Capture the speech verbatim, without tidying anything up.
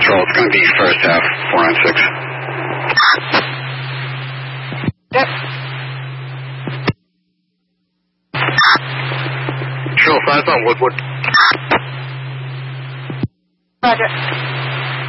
Control, it's going to be first half, four nine six. Yep. Control, signs on Woodwood. Roger.